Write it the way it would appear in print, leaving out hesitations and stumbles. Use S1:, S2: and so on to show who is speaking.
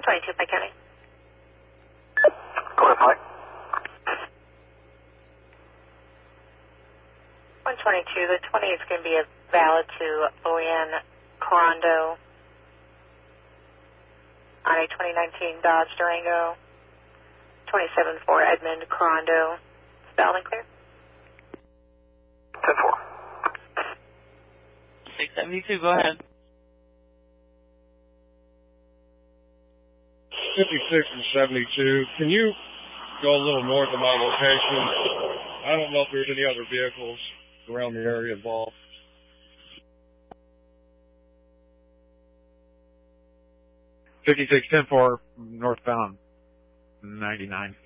S1: 122, Pike County.
S2: Go ahead, Mike.
S1: 122, the 20 is going to be a valid to OEN Corondo on a 2019 Dodge Durango. 27 for Edmund Corondo. Is valid and clear?
S2: 10-4.
S3: 672, go ahead.
S4: 56 and 72. Can you go a little north of my location? I don't know if there's any other vehicles around the area involved.
S5: 56 10-4 northbound 99.